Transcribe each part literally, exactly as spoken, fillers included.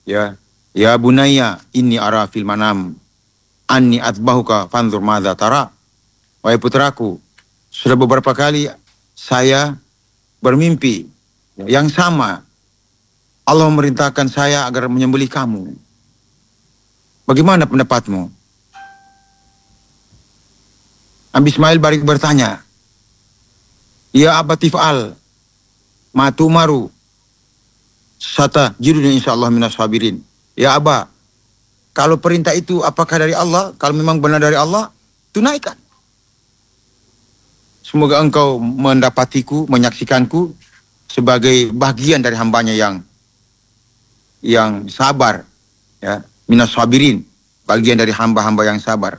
ya, ya bunayya inni ara fil manam anni atbahuka fanzur madza tara. Wahai putraku, sudah beberapa kali saya bermimpi yang sama. Allah memerintahkan saya agar menyembelih kamu. Bagaimana pendapatmu? Nabi Ismail balik bertanya, ya abati fa'al ma tumaru sata jirudun insyaallah minas sabirin. Ya Aba, kalau perintah itu apakah dari Allah? Kalau memang benar dari Allah, tunaikan. Semoga engkau mendapatiku, menyaksikanku sebagai bagian dari hambanya yang yang sabar, ya, minas sabirin, bagian dari hamba-hamba yang sabar.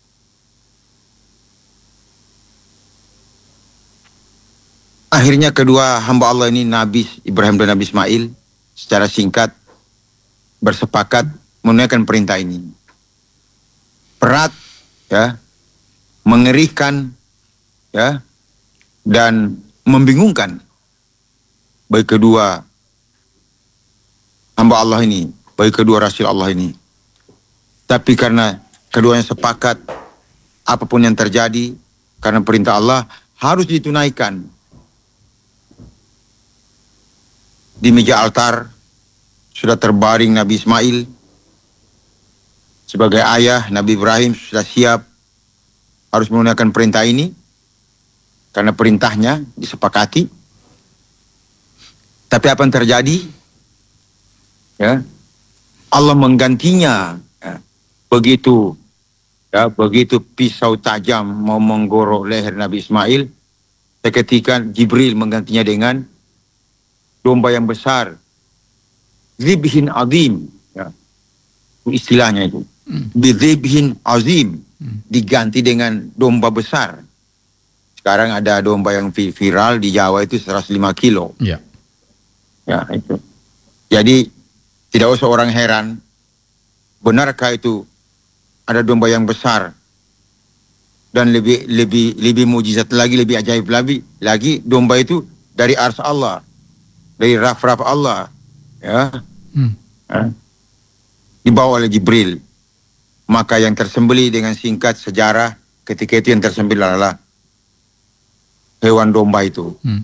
Akhirnya kedua hamba Allah ini, Nabi Ibrahim dan Nabi Ismail, secara singkat bersepakat menunaikan perintah ini. Berat, ya, mengerikan, ya, dan membingungkan bagi kedua hamba Allah ini, bagi kedua Rasul Allah ini. Tapi karena keduanya sepakat, apapun yang terjadi, karena perintah Allah harus ditunaikan. Di meja altar sudah terbaring Nabi Ismail sebagai ayah. Nabi Ibrahim sudah siap harus menunaikan perintah ini karena perintahnya disepakati. Tapi apa yang terjadi? Ya, Allah menggantinya, ya, begitu, ya, begitu pisau tajam mau menggorok leher Nabi Ismail, seketika Jibril menggantinya dengan domba yang besar, zibhin azim, ya, istilahnya itu, bizibhin azim, diganti dengan domba besar. Sekarang ada domba yang viral di Jawa itu seratus lima kilo. Ya. Ya, itu. Jadi tidak usah orang heran, benarkah itu ada domba yang besar dan lebih lebih lebih mujizat lagi, lebih ajaib lagi, lagi domba itu dari ars Allah, dari raf-raf Allah, ya, hmm. ya, dibawa oleh Jibril. Maka yang tersembelih dengan singkat sejarah ketika itu yang tersembelih adalah hewan domba itu. Hmm.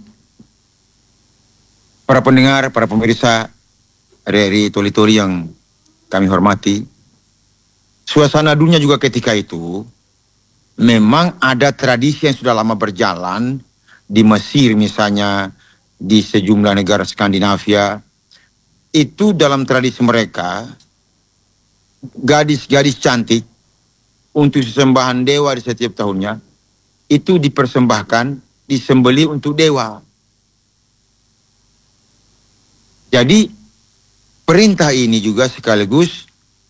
Para pendengar, para pemirsa dari Toli-Toli yang kami hormati, suasana dunia juga ketika itu memang ada tradisi yang sudah lama berjalan di Mesir misalnya, di sejumlah negara Skandinavia. Itu dalam tradisi mereka, gadis-gadis cantik untuk sesembahan dewa di setiap tahunnya itu dipersembahkan, disembelih untuk dewa. Jadi perintah ini juga sekaligus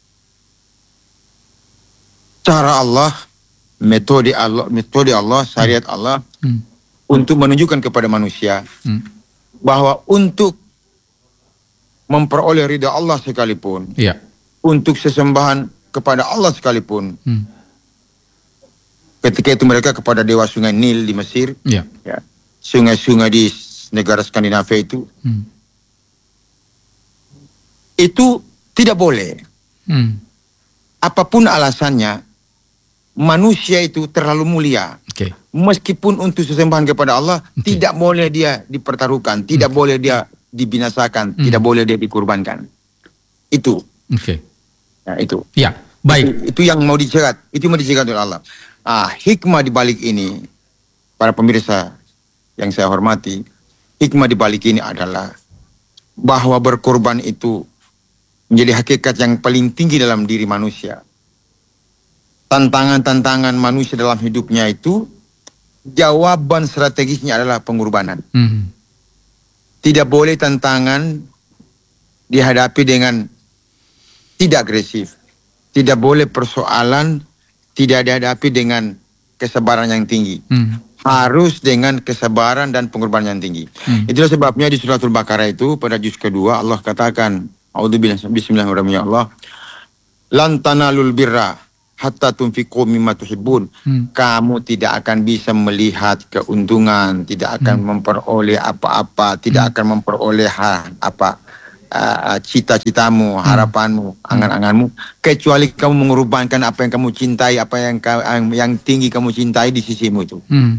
cara Allah, metode Allah, metode Allah, syariat Allah hmm. untuk menunjukkan kepada manusia hmm. bahwa untuk memperoleh ridha Allah sekalipun, ya, untuk sesembahan kepada Allah sekalipun, hmm. ketika itu mereka kepada dewa sungai Nil di Mesir, ya, ya, sungai-sungai di negara Skandinavia itu, hmm. itu tidak boleh. Hmm. Apapun alasannya, manusia itu terlalu mulia. Okay. Meskipun untuk sesembahan kepada Allah, okay, tidak boleh dia dipertaruhkan, tidak okay. boleh dia dibinasakan, hmm. tidak boleh dia dikurbankan. Itu. Oke. Okay. Nah, itu. Ya, baik. Itu, itu yang mau dicegat, itu mau dicegat oleh Allah. Ah, hikmah di balik ini, para pemirsa yang saya hormati, hikmah di balik ini adalah bahwa berkorban itu menjadi hakikat yang paling tinggi dalam diri manusia. Tantangan-tantangan manusia dalam hidupnya itu, jawaban strategisnya adalah pengorbanan. Mm-hmm. Tidak boleh tantangan dihadapi dengan tidak agresif. Tidak boleh persoalan tidak dihadapi dengan kesabaran yang tinggi. Mm-hmm. Harus dengan kesabaran dan pengorbanan yang tinggi. Mm-hmm. Itulah sebabnya di Suratul Baqarah itu pada juz kedua Allah katakan, A'udzubillahi bismillahirrahmanirrahim, ya Allah, lan tanalul birra hatta tunfiqu mimma tuhibbun. Hmm. Kamu tidak akan bisa melihat keuntungan, tidak akan hmm. memperoleh apa-apa, tidak hmm. akan memperoleh apa uh, cita-citamu, harapanmu, hmm. angan-anganmu, kecuali kamu mengorbankan apa yang kamu cintai, apa yang yang, yang tinggi kamu cintai di sisimu itu. Hmm.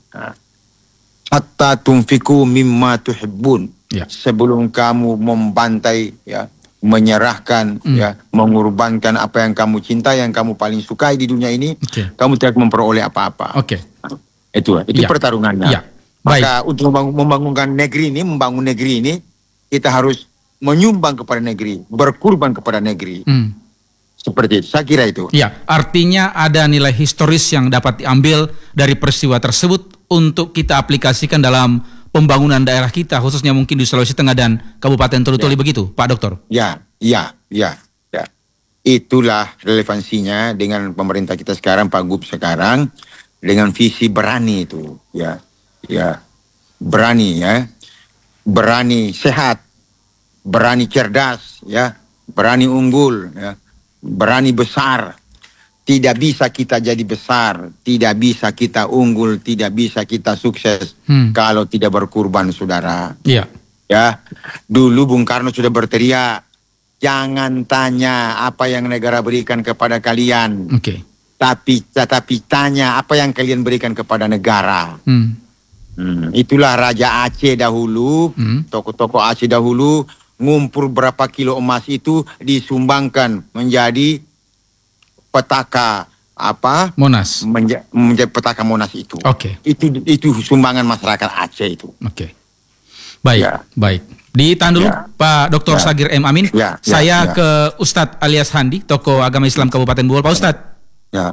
Hatta tunfiku mimma tuhibbun. Ya. Sebelum kamu membantai, ya, menyerahkan, hmm. ya, mengorbankan apa yang kamu cintai, yang kamu paling sukai di dunia ini, okay. kamu tidak memperoleh apa-apa. Oke. Okay. Itu, itu ya. Pertarungannya. Ya. Maka baik. Untuk membangunkan negeri ini, membangun negeri ini, kita harus menyumbang kepada negeri, berkurban kepada negeri. Hmm. Seperti itu, saya kira itu. Ya, artinya ada nilai historis yang dapat diambil dari peristiwa tersebut untuk kita aplikasikan dalam pembangunan daerah kita, khususnya mungkin di Sulawesi Tengah dan Kabupaten Tolu-Toli, ya. Begitu, Pak Doktor? Ya, ya, ya, ya. Itulah relevansinya dengan pemerintah kita sekarang, Pak Gub sekarang, dengan visi berani itu, ya, ya, berani, ya, berani sehat, berani cerdas, ya, berani unggul, ya, berani besar. Tidak bisa kita jadi besar, tidak bisa kita unggul, tidak bisa kita sukses hmm. kalau tidak berkurban, saudara. Iya. Ya, dulu Bung Karno sudah berteriak, jangan tanya apa yang negara berikan kepada kalian. Oke. Okay. Tapi tetapi tanya apa yang kalian berikan kepada negara. Hmm. Hmm. Itulah Raja Aceh dahulu, hmm. tokoh-tokoh Aceh dahulu ngumpul berapa kilo emas itu disumbangkan menjadi petaka apa? Monas. Menja, menjadi petaka Monas itu. Oke. Okay. Itu itu sumbangan masyarakat Aceh itu. Oke. Okay. Baik, ya. Baik. Ditahan dulu ya. Pak Doktor ya. Sagir M. Amin. Ya. Ya. Saya ya. ke Ustadz alias Handi, tokoh agama Islam Kabupaten Bohol. Pak Ustadz. Ya.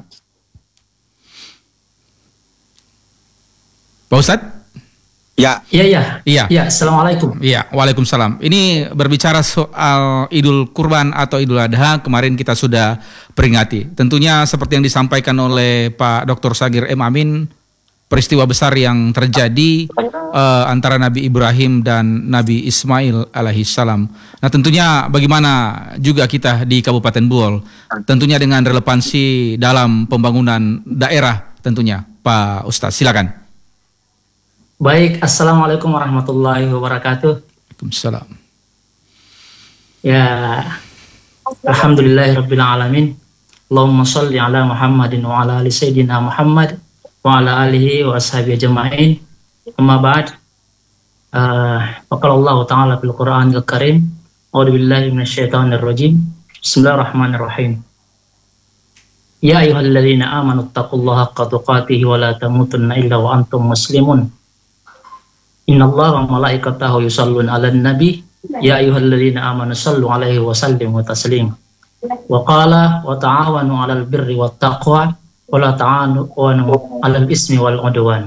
Pak Ustadz. Ya, iya, iya, iya. Ya, assalamualaikum. Iya, waalaikumsalam. Ini berbicara soal Idul Kurban atau Idul Adha, kemarin kita sudah peringati. Tentunya seperti yang disampaikan oleh Pak Doktor Sagir M. Amin, peristiwa besar yang terjadi uh, antara Nabi Ibrahim dan Nabi Ismail alaihissalam. Nah, tentunya bagaimana juga kita di Kabupaten Bohol, tentunya dengan relevansi dalam pembangunan daerah tentunya, Pak Ustadz. Silakan. Baik, assalamualaikum warahmatullahi wabarakatuh. Waalaikumsalam. Ya, alhamdulillahirabbil alamin. Allahumma shalli ala Muhammadin wa ala ali sayyidina Muhammad wa ala alihi wa ashabihi ajma'in. Amma ba'd. Uh, Faqala Allah Ta'ala fil Qur'anil Karim. A'udzu billahi minasyaitonir rajim. Bismillahirrahmanirrahim. Ya ayyuhalladzina amanu taqullaha haqqa tuqatih wa la tamutunna illa wa antum muslimun. Innallaha wa malaikatahu yusallun 'alan nabi ya ayyuhalladzina amanu sallu 'alaihi wa sallimu taslima. Wa qala wa ta'awanu 'alal birri wat taqwa wa la ta'awanu 'alal ismi wal 'udwan.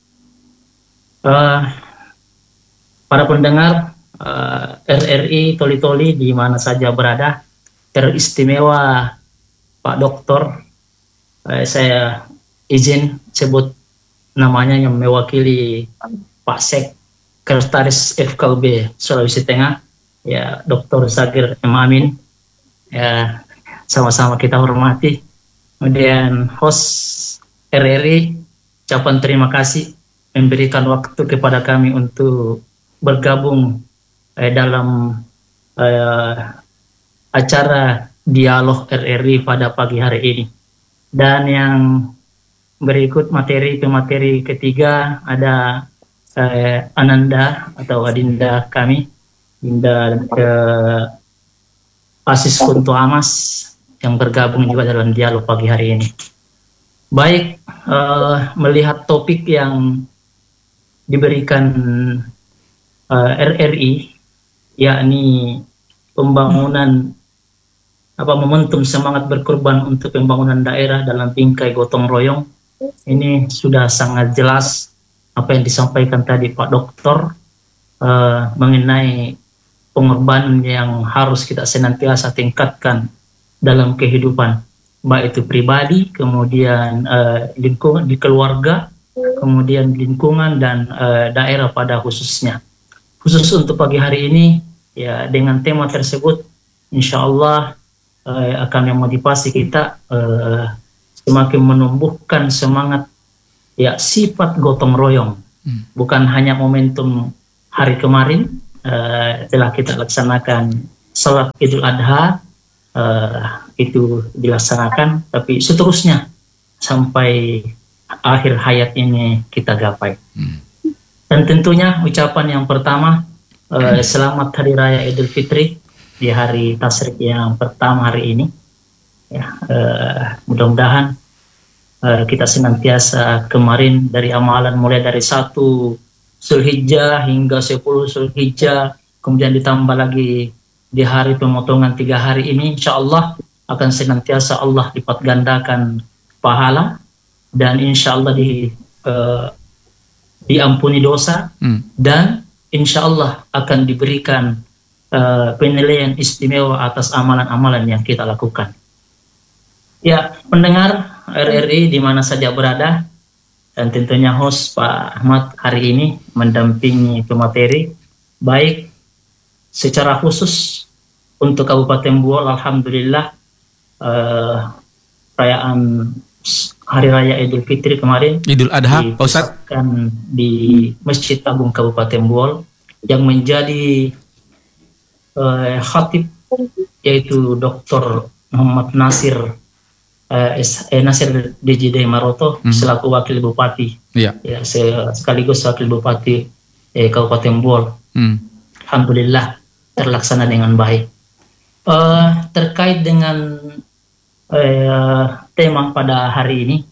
Uh, para pendengar uh, R R I Toli-Toli di mana saja berada, teristimewa Pak Doktor, uh, saya izin sebut namanya yang mewakili Pak Sekretaris F K U B Sulawesi Tengah, ya Doktor Sagir M. Amin, ya sama-sama kita hormati. Kemudian host R R I, ucapan terima kasih memberikan waktu kepada kami untuk bergabung eh, dalam eh, acara dialog R R I pada pagi hari ini. Dan yang berikut materi pemateri ketiga ada Eh, Ananda atau Adinda kami, Dinda eh, Asis Kunto Amas yang bergabung juga dalam dialog pagi hari ini. Baik, eh, melihat topik yang diberikan eh, R R I, yakni pembangunan apa momentum semangat berkorban untuk pembangunan daerah dalam bingkai gotong royong, ini sudah sangat jelas apa yang disampaikan tadi Pak Doktor uh, mengenai pengorbanan yang harus kita senantiasa tingkatkan dalam kehidupan, baik itu pribadi, kemudian uh, lingkungan di keluarga, kemudian lingkungan dan uh, daerah pada khususnya. Khusus untuk pagi hari ini, ya dengan tema tersebut, insya Allah uh, akan memotivasi kita uh, semakin menumbuhkan semangat, ya sifat gotong royong, hmm. bukan hanya momentum hari kemarin, uh, telah kita laksanakan salat Idul Adha, uh, itu dilaksanakan, tapi seterusnya sampai akhir hayat ini kita gapai. Hmm. Dan tentunya ucapan yang pertama, uh, selamat Hari Raya Idul Fitri di hari tasyrik yang pertama hari ini. Ya, uh, mudah-mudahan uh, kita senantiasa kemarin dari amalan mulai dari satu Zulhijjah hingga sepuluh Zulhijjah, kemudian ditambah lagi di hari pemotongan tiga hari ini, insya Allah akan senantiasa Allah lipat gandakan pahala, dan insya Allah di, uh, diampuni dosa, hmm. dan insya Allah akan diberikan uh, penilaian istimewa atas amalan-amalan yang kita lakukan. Ya, pendengar R R I di mana saja berada, dan tentunya host Pak Ahmad hari ini mendampingi pemateri, baik secara khusus untuk Kabupaten Bohol, alhamdulillah uh, perayaan Hari Raya Idul Fitri kemarin, Idul Adha, Pak Ustadz, di Masjid Agung Kabupaten Bohol, yang menjadi uh, khatib yaitu Doktor Muhammad Nasir uh, eh, Nasir D J D Maroto, hmm. selaku Wakil Bupati, yeah. ya, sekaligus Wakil Bupati eh, Kabupaten Bohol. Hmm. Alhamdulillah terlaksana dengan baik. Uh, terkait dengan uh, tema pada hari ini,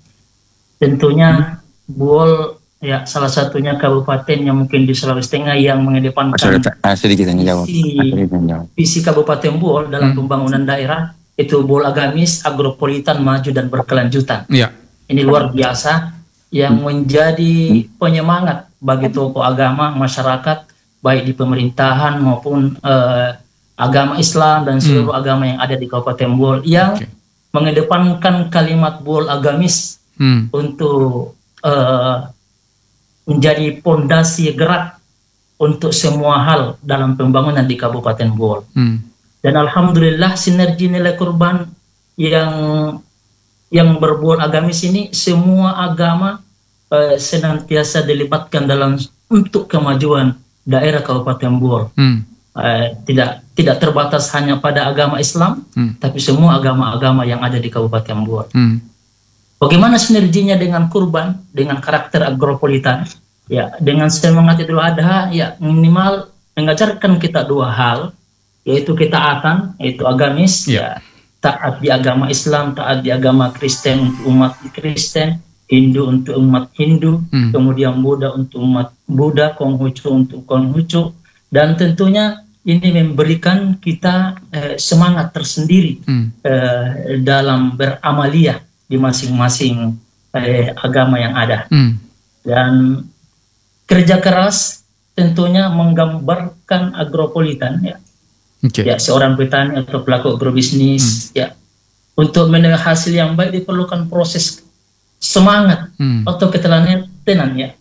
tentunya Bohol ya salah satunya kabupaten yang mungkin di Sulawesi Tengah yang mengedepankan visi, visi Kabupaten Bohol dalam hmm. pembangunan daerah, itu Bohol agamis, agropolitan, maju dan berkelanjutan. Ya. Ini luar biasa yang menjadi penyemangat bagi tokoh agama, masyarakat, baik di pemerintahan maupun uh, agama Islam dan seluruh hmm. agama yang ada di Kabupaten Bohol, yang okay. mengedepankan kalimat Bohol agamis hmm. untuk uh, menjadi pondasi gerak untuk semua hal dalam pembangunan di Kabupaten Bohol. Hmm. Dan alhamdulillah sinergi nilai kurban yang yang berbuat agamis ini, semua agama uh, senantiasa dilibatkan dalam untuk kemajuan daerah Kabupaten Bohol. Hmm. Uh, tidak tidak terbatas hanya pada agama Islam, hmm. tapi semua agama-agama yang ada di Kabupaten Bohol. Hmm. Bagaimana sinerginya dengan kurban, dengan karakter agropolitan, ya, dengan semangat Idul Adha, ya, minimal mengajarkan kita dua hal, yaitu ketaatan, yaitu agamis, yeah. ya, taat di agama Islam, taat di agama Kristen untuk umat Kristen, Hindu untuk umat Hindu, hmm. kemudian Buddha untuk umat Buddha, Konghucu untuk Konghucu, dan tentunya ini memberikan kita eh, semangat tersendiri hmm. eh, dalam beramaliyah di masing-masing eh, agama yang ada. Hmm. Dan kerja keras tentunya menggambarkan agropolitan, ya. Okay. Ya, seorang petani atau pelaku agrobisnis, hmm. ya, untuk menerima hasil yang baik diperlukan proses semangat hmm. atau ketelatenan, ya,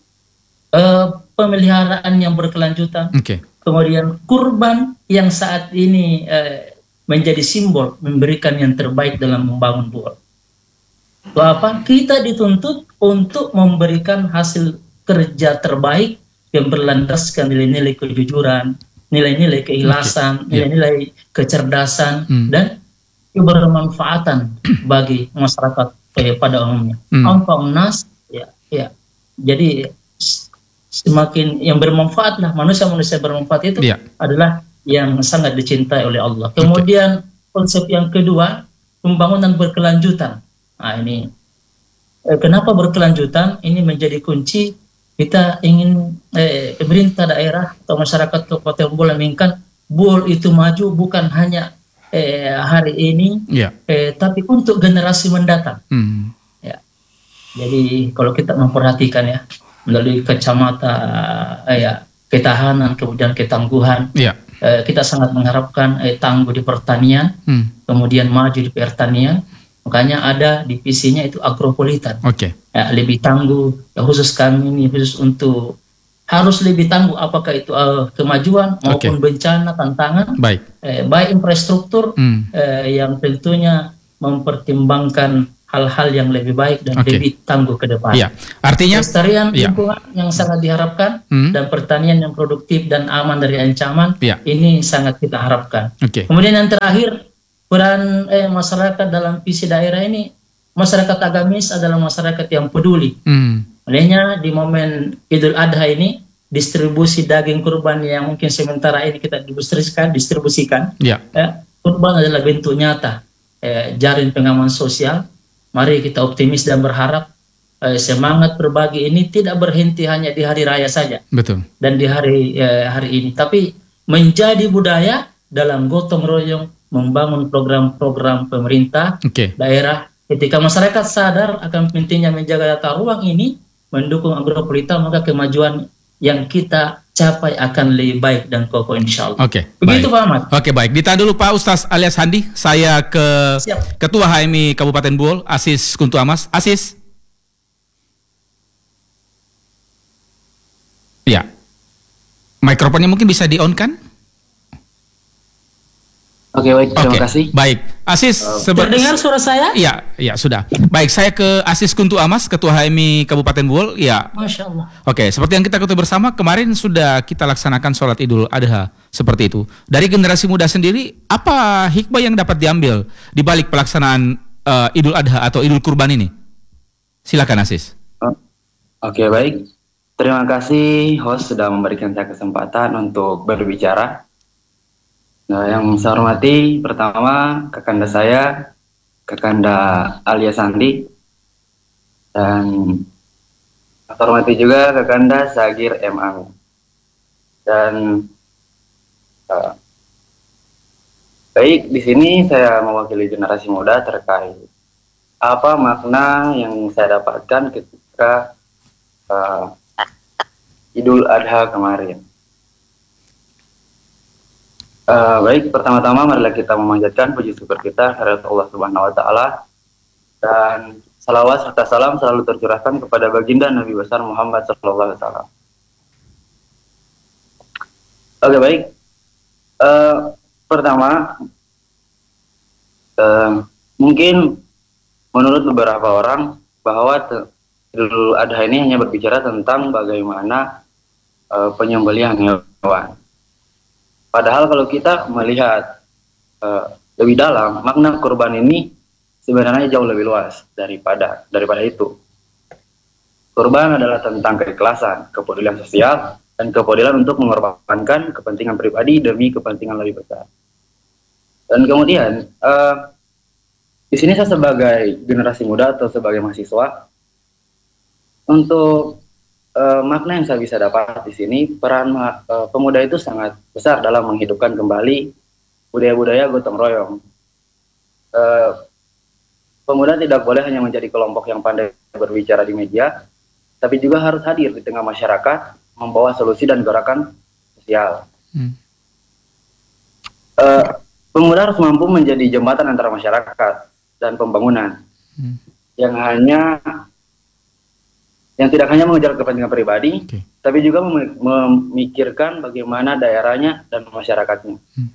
uh, pemeliharaan yang berkelanjutan, okay. kemudian kurban yang saat ini uh, menjadi simbol memberikan yang terbaik dalam membangun Bohol. Apa? Kita dituntut untuk memberikan hasil kerja terbaik yang berlandaskan nilai-nilai kejujuran, nilai-nilai keikhlasan, okay. nilai-nilai yeah. kecerdasan, hmm. dan kebermanfaatan bagi masyarakat eh, pada umumnya. Hmm. Anfa'un nas, ya, ya. Jadi semakin yang bermanfaat lah, manusia-manusia bermanfaat itu yeah. adalah yang sangat dicintai oleh Allah. Kemudian okay. konsep yang kedua, pembangunan berkelanjutan. Nah ini eh, kenapa berkelanjutan? Ini menjadi kunci. Kita ingin eh, pemerintah daerah atau masyarakat Kabupaten Bohol menginginkan Bohol itu maju bukan hanya eh, hari ini, yeah. eh, tapi untuk generasi mendatang. Mm. Ya. Jadi kalau kita memperhatikan, ya, melalui kacamata eh, ya, ketahanan kemudian ketangguhan, yeah. eh, kita sangat mengharapkan eh, tangguh di pertanian, mm. kemudian maju di pertanian. Makanya ada divisinya itu agropolitan. Oke. Okay. Ya, lebih tangguh, ya, khusus kami ini khusus untuk harus lebih tangguh apakah itu uh, kemajuan maupun okay. bencana, tantangan. Baik. Eh, baik infrastruktur mm. eh, yang tentunya mempertimbangkan hal-hal yang lebih baik dan okay. lebih tangguh ke depan. Ya, artinya pelestarian ya. lingkungan yang sangat diharapkan hmm. dan pertanian yang produktif dan aman dari ancaman ya. ini sangat kita harapkan. Okay. Kemudian yang terakhir, peran eh, masyarakat dalam visi daerah ini, masyarakat agamis adalah masyarakat yang peduli. Hmm. Olehnya di momen Idul Adha ini distribusi daging kurban yang mungkin sementara ini kita distribusikan, distribusikan. Ya. Eh, kurban adalah bentuk nyata eh, jaring pengaman sosial. Mari kita optimis dan berharap eh, semangat berbagi ini tidak berhenti hanya di hari raya saja. Betul. Dan di hari eh, hari ini, tapi menjadi budaya dalam gotong royong membangun program-program pemerintah okay. daerah. Ketika masyarakat sadar akan pentingnya menjaga tata ruang ini, mendukung agropolita, maka kemajuan yang kita capai akan lebih baik dan kokoh insya Allah. Oke. Okay, begitu Pak Ahmad. Oke okay, baik. Ditahan dulu Pak Ustaz alias Handi. Saya ke Siap. Ketua H M I Kabupaten Buol, Asis Kuntu Amas. Asis. Ya. Mikrofonnya mungkin bisa di on kan? Oke baik, terima okay. kasih. Baik, Asis. Uh, terdengar suara saya? Iya, iya sudah. Baik, saya ke Asis Kuntu Amas, Ketua H M I Kabupaten Buol. Ya. Masya Allah. Oke, seperti yang kita ketahui bersama, kemarin sudah kita laksanakan sholat Idul Adha seperti itu. Dari generasi muda sendiri, apa hikmah yang dapat diambil di balik pelaksanaan uh, Idul Adha atau Idul Kurban ini? Silakan Asis. Oh, Oke baik, terima kasih host sudah memberikan saya kesempatan untuk berbicara. Nah, yang saya hormati pertama kakanda saya, kakanda alias Sandi, dan saya hormati juga kakanda Sagir M. Amin. Dan uh, baik, di sini saya mewakili generasi muda terkait apa makna yang saya dapatkan ketika uh, Idul Adha kemarin. Uh, baik, pertama-tama marilah kita memanjatkan puji syukur kita kepada Allah Subhanahu wa taala, dan salawat serta salam selalu tercurahkan kepada baginda Nabi besar Muhammad sallallahu alaihi wasallam. Oke, baik. Uh, pertama uh, mungkin menurut beberapa orang bahwa Idul Adha ini hanya berbicara tentang bagaimana uh, penyembelihan hewan. Padahal kalau kita melihat uh, lebih dalam, makna kurban ini sebenarnya jauh lebih luas daripada daripada itu. Kurban adalah tentang keikhlasan, kepedulian sosial, dan kepedulian untuk mengorbankan kepentingan pribadi demi kepentingan lebih besar. Dan kemudian, uh, di sini saya sebagai generasi muda atau sebagai mahasiswa, untuk Uh, makna yang saya bisa dapat di sini, peran uh, pemuda itu sangat besar dalam menghidupkan kembali budaya-budaya gotong royong. Uh, pemuda tidak boleh hanya menjadi kelompok yang pandai berbicara di media, tapi juga harus hadir di tengah masyarakat, membawa solusi dan gerakan sosial. Hmm. Uh, pemuda harus mampu menjadi jembatan antara masyarakat dan pembangunan, hmm. yang hanya yang tidak hanya mengejar kepentingan pribadi, okay. tapi juga mem memikirkan bagaimana daerahnya dan masyarakatnya. Hmm.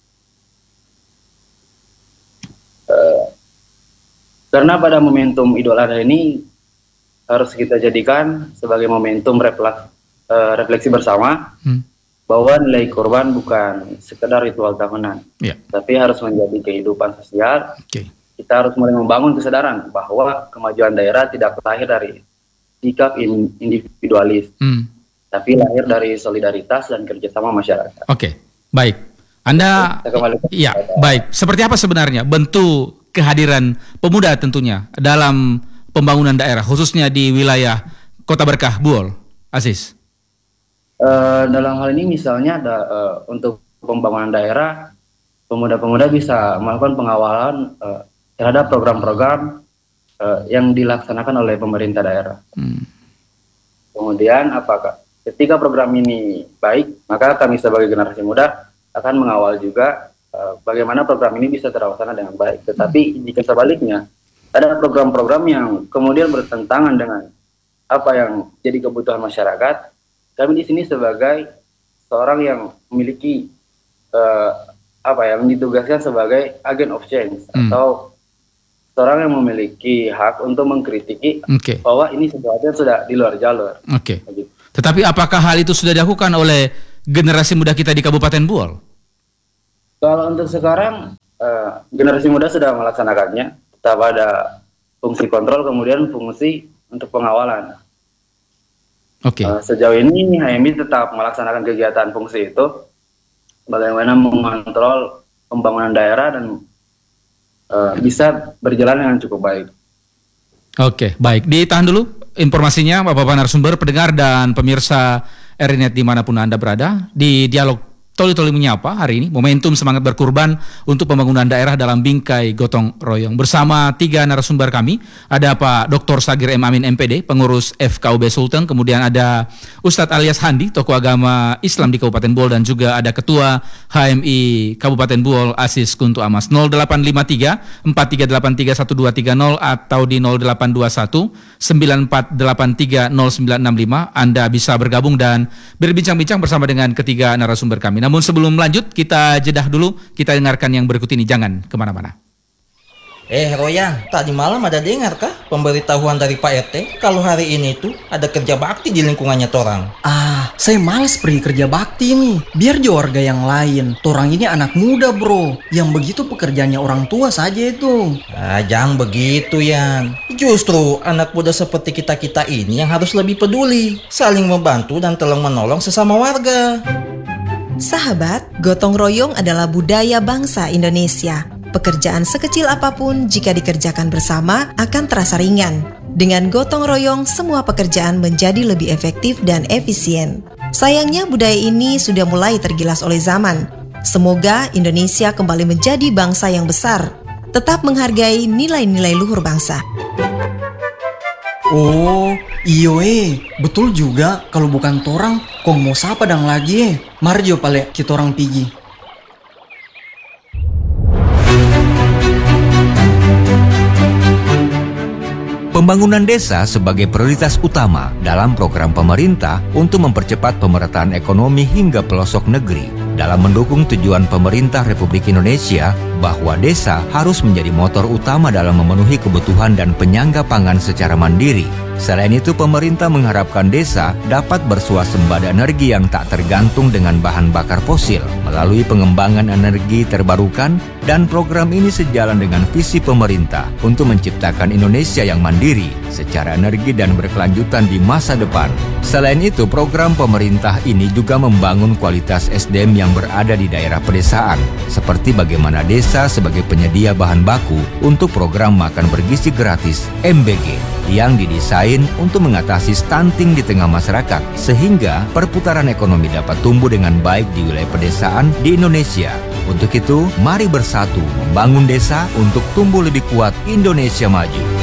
Uh, karena pada momentum Idul Adha ini harus kita jadikan sebagai momentum refleks, uh, refleksi bersama, hmm. bahwa nilai kurban bukan sekedar ritual tahunan, yeah. tapi harus menjadi kehidupan sosial. Okay. Kita harus mulai membangun kesadaran bahwa kemajuan daerah tidak lahir dari sikap individualis, hmm. tapi lahir dari solidaritas dan kerjasama masyarakat. Oke, okay. Baik. Anda, ya, baik. Seperti apa sebenarnya bentuk kehadiran pemuda tentunya dalam pembangunan daerah, khususnya di wilayah Kota Berkah, Buol, Aziz? Uh, dalam hal ini misalnya ada uh, untuk pembangunan daerah, pemuda-pemuda bisa melakukan pengawalan uh, terhadap program-program Uh, yang dilaksanakan oleh pemerintah daerah. Hmm. Kemudian apakah ketika program ini baik, maka kami sebagai generasi muda akan mengawal juga uh, bagaimana program ini bisa terlaksana dengan baik. Tetapi hmm. jika sebaliknya ada program-program yang kemudian bertentangan dengan apa yang jadi kebutuhan masyarakat, kami di sini sebagai seorang yang memiliki uh, apa yang ditugaskan sebagai agent of change hmm. atau orang yang memiliki hak untuk mengkritiki okay. bahwa ini sesuatu yang sudah di luar jalur. Oke. Okay. Tetapi apakah hal itu sudah dilakukan oleh generasi muda kita di Kabupaten Buol? Kalau untuk sekarang uh, generasi muda sudah melaksanakannya, tetap ada fungsi kontrol kemudian fungsi untuk pengawalan. Oke. Okay. Uh, sejauh ini H M I tetap melaksanakan kegiatan fungsi itu, bagaimana mengontrol pembangunan daerah dan uh, bisa berjalan dengan cukup baik. Oke, baik. Ditahan dulu informasinya, Bapak-Bapak narasumber, pendengar dan pemirsa R I Net dimanapun Anda berada. Di dialog Toli-Toli Menyapa hari ini, momentum semangat berkurban untuk pembangunan daerah dalam bingkai gotong royong. Bersama tiga narasumber kami, ada Pak Doktor Sagir M. Amin M P D, pengurus F K U B Sulteng, kemudian ada Ustadz Alyas Handi, tokoh agama Islam di Kabupaten Buol, dan juga ada Ketua H M I Kabupaten Buol, Asis Kuntu Amas. nol delapan lima tiga empat tiga delapan tiga satu dua tiga nol atau di nol delapan dua satu sembilan empat delapan tiga nol sembilan enam lima. Anda bisa bergabung dan berbincang-bincang bersama dengan ketiga narasumber kami. Namun sebelum lanjut, kita jedah dulu, kita dengarkan yang berikut ini, jangan kemana-mana. Eh Royan, tadi malam ada dengar kah pemberitahuan dari Pak R T kalau hari ini tuh ada kerja bakti di lingkungannya torang? Ah, saya males pergi kerja bakti nih. Biar juga warga yang lain. Torang ini anak muda bro, yang begitu pekerjaannya orang tua saja itu. Ah, jangan begitu Yan. Justru anak muda seperti kita-kita ini yang harus lebih peduli, saling membantu dan tolong menolong sesama warga. Sahabat, gotong royong adalah budaya bangsa Indonesia. Pekerjaan sekecil apapun jika dikerjakan bersama akan terasa ringan. Dengan gotong royong, semua pekerjaan menjadi lebih efektif dan efisien. Sayangnya budaya ini sudah mulai tergilas oleh zaman. Semoga Indonesia kembali menjadi bangsa yang besar, tetap menghargai nilai-nilai luhur bangsa. Oh, iyo eh, betul juga. Kalau bukan torang, kong mau sapa dang lagi eh. Mari jo pale kita orang pigi. Pembangunan desa sebagai prioritas utama dalam program pemerintah untuk mempercepat pemerataan ekonomi hingga pelosok negeri. Dalam mendukung tujuan pemerintah Republik Indonesia bahwa desa harus menjadi motor utama dalam memenuhi kebutuhan dan penyangga pangan secara mandiri. Selain itu, pemerintah mengharapkan desa dapat bersuasembada energi yang tak tergantung dengan bahan bakar fosil melalui pengembangan energi terbarukan, dan program ini sejalan dengan visi pemerintah untuk menciptakan Indonesia yang mandiri secara energi dan berkelanjutan di masa depan. Selain itu, program pemerintah ini juga membangun kualitas S D M yang berada di daerah pedesaan, seperti bagaimana desa sebagai penyedia bahan baku untuk program makan bergizi gratis M B G yang didesain untuk mengatasi stunting di tengah masyarakat, sehingga perputaran ekonomi dapat tumbuh dengan baik di wilayah pedesaan di Indonesia. Untuk itu, mari bersatu membangun desa untuk tumbuh lebih kuat, Indonesia maju.